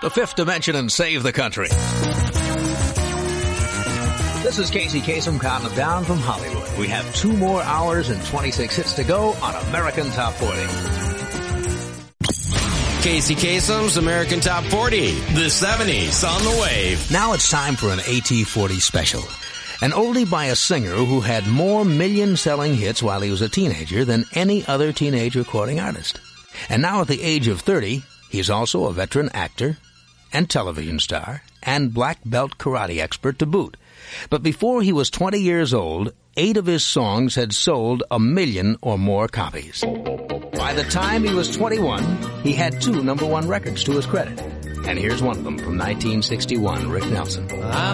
the Fifth Dimension and save the country. This is Casey Kasem counting down from Hollywood. We have 2 more hours and 26 hits to go on American Top 40. Casey Kasem's American Top 40, the 70s on the wave. Now it's time for an AT40 special. An oldie by a singer who had more million-selling hits while he was a teenager than any other teenage recording artist. And now at the age of 30, he's also a veteran actor and television star and black belt karate expert to boot. But before he was 20 years old, 8 of his songs had sold 1 million or more copies. By the time he was 21, he had 2 number 1 records to his credit. And here's one of them from 1961, Rick Nelson.